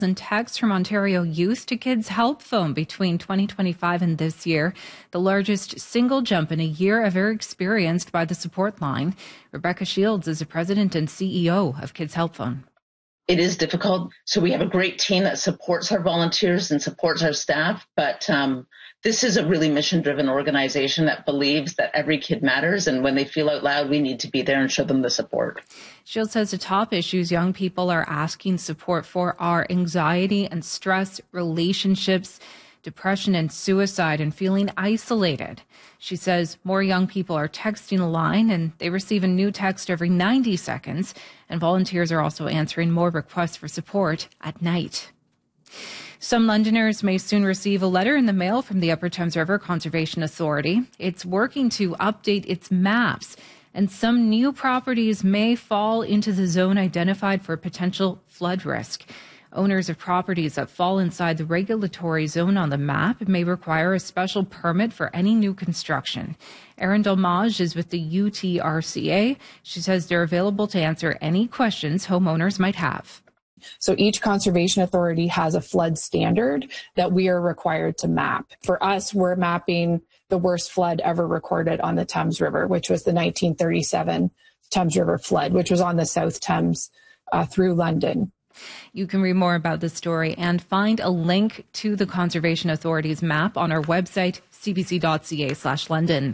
and texts from Ontario youth to Kids Help Phone between 2025 and this year, the largest single jump in a year ever experienced by the support line. Rebecca Shields is the president and CEO of Kids Help Phone. It is difficult. So we have a great team that supports our volunteers and supports our staff. But this is a really mission-driven organization that believes that every kid matters. And when they feel out loud, we need to be there and show them the support. Shields says the top issues young people are asking support for are anxiety and stress, relationships, depression and suicide, and feeling isolated. She says more young people are texting the line and they receive a new text every 90 seconds. And volunteers are also answering more requests for support at night. Some Londoners may soon receive a letter in the mail from the Upper Thames River Conservation Authority. It's working to update its maps, and some new properties may fall into the zone identified for potential flood risk. Owners of properties that fall inside the regulatory zone on the map may require a special permit for any new construction. Erin Dolmage is with the UTRCA. She says they're available to answer any questions homeowners might have. So each conservation authority has a flood standard that we are required to map. For us, we're mapping the worst flood ever recorded on the Thames River, which was the 1937 Thames River flood, which was on the South Thames through London. You can read more about this story and find a link to the Conservation Authority's map on our website, cbc.ca/London.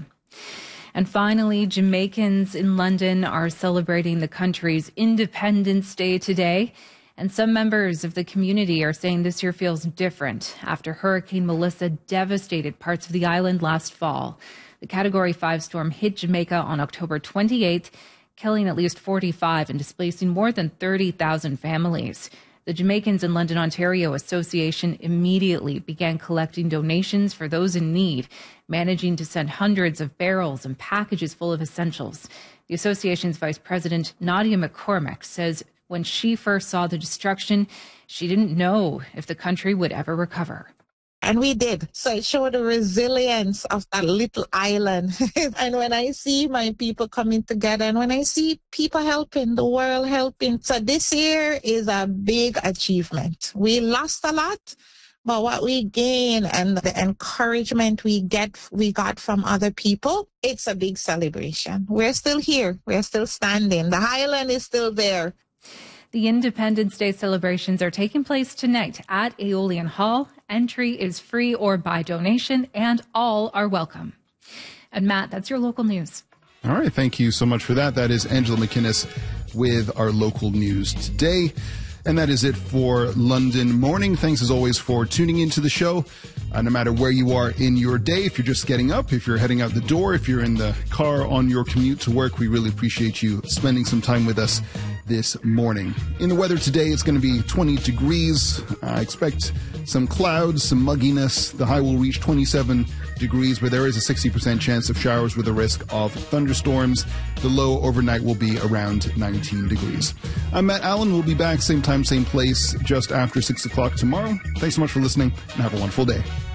And finally, Jamaicans in London are celebrating the country's Independence Day today. And some members of the community are saying this year feels different after Hurricane Melissa devastated parts of the island last fall. The Category 5 storm hit Jamaica on October 28th, killing at least 45 and displacing more than 30,000 families. The Jamaicans in London, Ontario Association immediately began collecting donations for those in need, managing to send hundreds of barrels and packages full of essentials. The association's vice president, Nadia McCormick, says when she first saw the destruction, she didn't know if the country would ever recover. And we did. So it showed the resilience of that little island. And when I see my people coming together and when I see people helping, the world helping. So this year is a big achievement. We lost a lot, but what we gain and the encouragement we got from other people, it's a big celebration. We're still here. We're still standing. The island is still there. The Independence Day celebrations are taking place tonight at Aeolian Hall. Entry is free or by donation, and all are welcome. And Matt, that's your local news. All right, thank you so much for that. That is Angela McInnes with our local news today. And that is it for London Morning. Thanks as always for tuning into the show. No matter where you are in your day, if you're just getting up, if you're heading out the door, if you're in the car on your commute to work, we really appreciate you spending some time with us this morning. In the weather today, it's going to be 20 degrees. I expect some clouds, some mugginess. The high will reach 27 degrees, but there is a 60% chance of showers with a risk of thunderstorms. The low overnight will be around 19 degrees. I'm Matt Allen. We'll be back same time, same place, just after 6 o'clock tomorrow. Thanks so much for listening, and have a wonderful day.